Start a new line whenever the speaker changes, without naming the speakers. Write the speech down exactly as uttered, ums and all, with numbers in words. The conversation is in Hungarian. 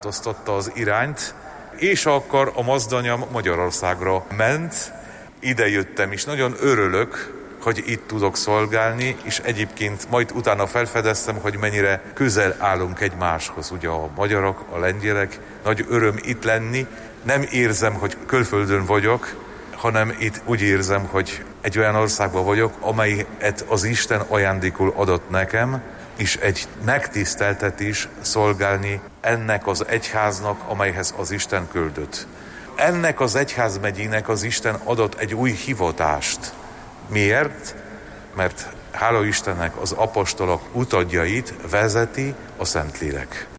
Osztotta az irányt, és akkor a mozdonyom Magyarországra ment. Ide jöttem is. Nagyon örülök, hogy itt tudok szolgálni, és egyébként majd utána felfedeztem, hogy mennyire közel állunk egymáshoz, ugye a magyarok, a lengyelek. Nagy öröm itt lenni. Nem érzem, hogy külföldön vagyok, hanem itt úgy érzem, hogy egy olyan országban vagyok, amelyet az Isten ajándékul adott nekem, és egy megtiszteltetés szolgálni ennek az egyháznak, amelyhez az Isten küldött. Ennek az egyházmegyének az Isten adott egy új hivatást. Miért? Mert hála Istennek az apostolok utódjait vezeti a Szentlélek.